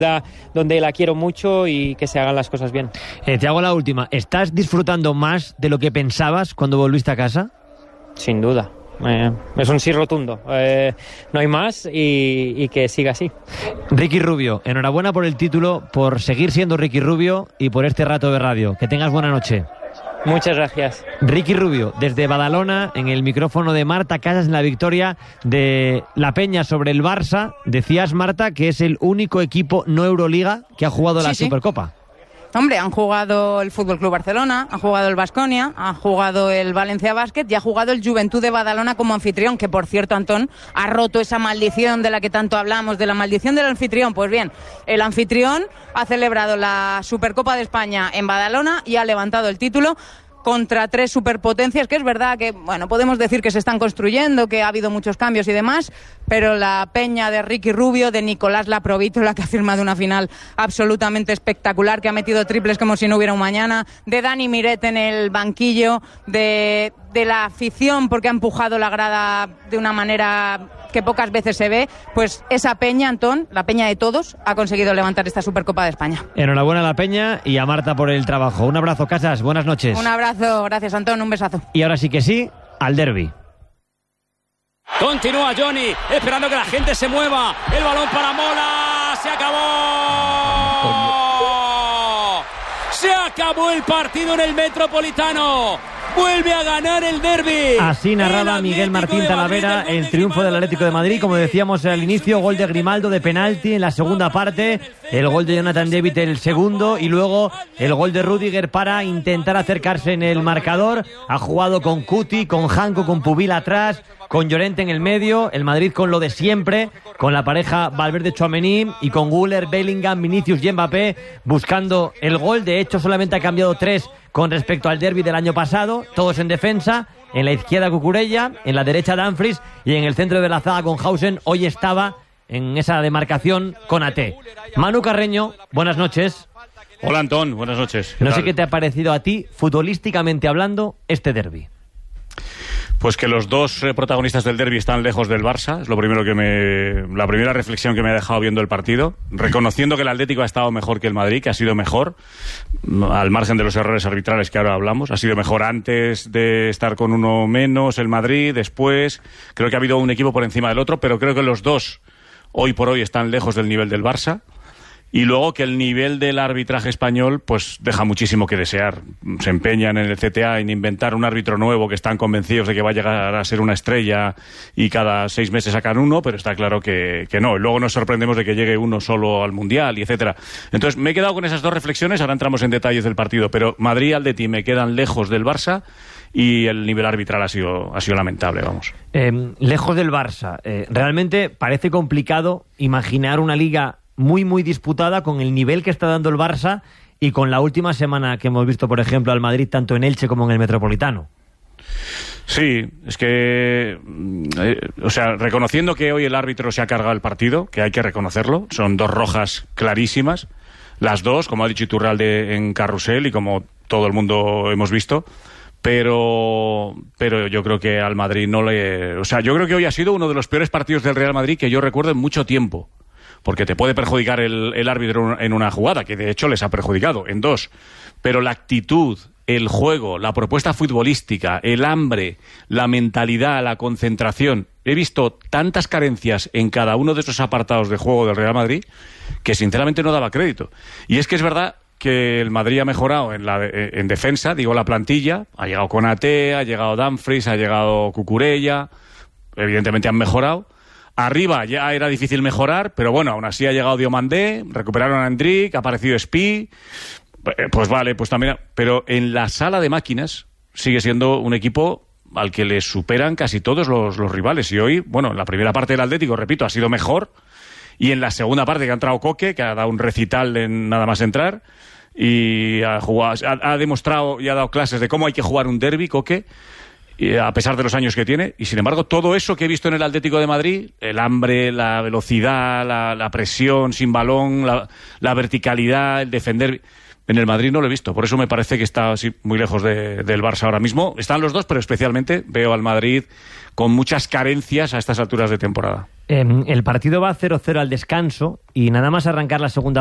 donde la quiero mucho y que se hagan las cosas bien. Te hago la última. ¿Estás disfrutando más de lo que pensabas cuando volviste a casa? Sin duda. Es un sí rotundo. No hay más y que siga así. Ricky Rubio, enhorabuena por el título, por seguir siendo Ricky Rubio y por este rato de radio. Que tengas buena noche. Muchas gracias. Ricky Rubio, desde Badalona, en el micrófono de Marta Casas en la victoria de la Peña sobre el Barça. Decías, Marta, que es el único equipo no Euroliga que ha jugado la Supercopa. Hombre, han jugado el Fútbol Club Barcelona, ha jugado el Baskonia, ha jugado el Valencia Basket y ha jugado el Juventud de Badalona como anfitrión, que por cierto, Antón, ha roto esa maldición de la que tanto hablamos, de la maldición del anfitrión. Pues bien, el anfitrión ha celebrado la Supercopa de España en Badalona y ha levantado el título contra 3 superpotencias, que es verdad que, bueno, podemos decir que se están construyendo, que ha habido muchos cambios y demás, pero la Peña de Ricky Rubio, de Nicolás Laprovítola, que ha firmado una final absolutamente espectacular, que ha metido triples como si no hubiera un mañana, de Dani Miret en el banquillo, de la afición, porque ha empujado la grada de una manera que pocas veces se ve, pues esa Peña, Antón, la Peña de todos, ha conseguido levantar esta Supercopa de España. Enhorabuena a la Peña y a Marta por el trabajo. Un abrazo, Casas, buenas noches. Un abrazo, gracias, Antón, un besazo. Y ahora sí que sí, al derbi. Continúa Johnny, esperando que la gente se mueva. El balón para Mola, se acabó. Se acabó el partido en el Metropolitano. Vuelve a ganar el derbi. Así narraba Miguel Martín Talavera el triunfo del Atlético de Madrid. Como decíamos al inicio, gol de Grimaldo de penalti en la segunda parte, el gol de Jonathan David el segundo y luego el gol de Rüdiger para intentar acercarse en el marcador. Ha jugado con Cuti, con Janko, con Pubil atrás, con Llorente en el medio, el Madrid con lo de siempre, con la pareja Valverde-Tchouaméni y con Güler, Bellingham, Vinicius y Mbappé buscando el gol. De hecho, solamente ha cambiado 3 con respecto al derbi del año pasado, todos en defensa. En la izquierda Cucurella, en la derecha Dumfries y en el centro de la zaga con Hausen. Hoy estaba en esa demarcación con AT. Manu Carreño, buenas noches. Hola Antón, buenas noches. No sé qué te ha parecido a ti, futbolísticamente hablando, este derbi. Pues que los dos protagonistas del derbi están lejos del Barça, es lo primero la primera reflexión que me ha dejado viendo el partido, reconociendo que el Atlético ha estado mejor que el Madrid, que ha sido mejor, al margen de los errores arbitrales que ahora hablamos, ha sido mejor antes de estar con uno menos el Madrid, después, creo que ha habido un equipo por encima del otro, pero creo que los dos hoy por hoy están lejos del nivel del Barça. Y luego que el nivel del arbitraje español pues deja muchísimo que desear. Se empeñan en el CTA en inventar un árbitro nuevo que están convencidos de que va a llegar a ser una estrella y cada 6 meses sacan uno, pero está claro que no. Y luego nos sorprendemos de que llegue uno solo al Mundial y etcétera. Entonces me he quedado con esas dos reflexiones, ahora entramos en detalles del partido, pero Madrid y Atleti me quedan lejos del Barça y el nivel arbitral ha sido lamentable, vamos. Lejos del Barça. Realmente parece complicado imaginar una liga muy, muy disputada con el nivel que está dando el Barça y con la última semana que hemos visto, por ejemplo, al Madrid tanto en Elche como en el Metropolitano. Sí, es que, reconociendo que hoy el árbitro se ha cargado el partido, que hay que reconocerlo, son 2 rojas clarísimas, las dos, como ha dicho Iturralde en Carrusel y como todo el mundo hemos visto, pero yo creo que al Madrid no le... O sea, yo creo que hoy ha sido uno de los peores partidos del Real Madrid que yo recuerdo en mucho tiempo. Porque te puede perjudicar el árbitro en una jugada, que de hecho les ha perjudicado en 2. Pero la actitud, el juego, la propuesta futbolística, el hambre, la mentalidad, la concentración. He visto tantas carencias en cada uno de esos apartados de juego del Real Madrid que sinceramente no daba crédito. Y es que es verdad que el Madrid ha mejorado en defensa, digo la plantilla. Ha llegado Konaté, ha llegado Dumfries, ha llegado Cucurella. Evidentemente han mejorado. Arriba ya era difícil mejorar, pero bueno, aún así ha llegado Diomandé, recuperaron a Endrick, ha aparecido Spi, pues vale, pues también... Pero en la sala de máquinas sigue siendo un equipo al que le superan casi todos los rivales. Y hoy, bueno, en la primera parte del Atlético, repito, ha sido mejor, y en la segunda parte que ha entrado Coque, que ha dado un recital en nada más entrar, y ha demostrado y ha dado clases de cómo hay que jugar un derbi, Coque, a pesar de los años que tiene, y sin embargo todo eso que he visto en el Atlético de Madrid, el hambre, la velocidad, la presión sin balón, la verticalidad, el defender, en el Madrid no lo he visto. Por eso me parece que está así muy lejos del Barça ahora mismo. Están los dos, pero especialmente veo al Madrid con muchas carencias a estas alturas de temporada. El partido va 0-0 al descanso y nada más arrancar la segunda